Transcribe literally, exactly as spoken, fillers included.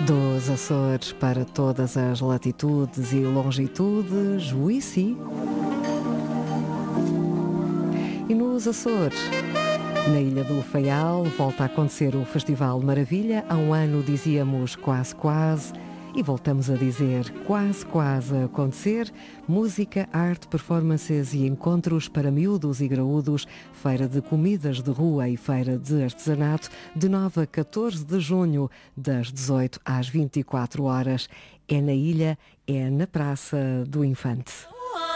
Dos Açores para todas as latitudes e longitudes, Juíci. E nos Açores, na Ilha do Faial, volta a acontecer o Festival Maravilha. Há um ano dizíamos quase quase e voltamos a dizer quase quase a acontecer. Música, arte, performances e encontros para miúdos e graúdos, feira de comidas de rua e feira de artesanato, de nove a catorze de junho, das dezoito às vinte e quatro horas. É na ilha, é na Praça do Infante.